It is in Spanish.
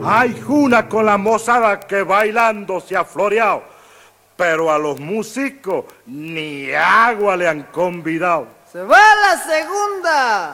Hay una con la mozada que bailando se ha floreado, pero a los músicos ni agua le han convidado. ¡Se va la segunda!